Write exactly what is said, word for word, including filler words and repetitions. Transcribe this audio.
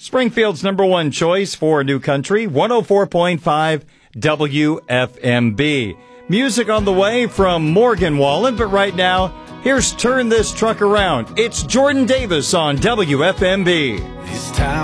Springfield's number one choice for New Country, one oh four point five W F M B. Music on the way from Morgan Wallen, but right now, here's Turn This Truck Around. It's Jordan Davis on W F M B.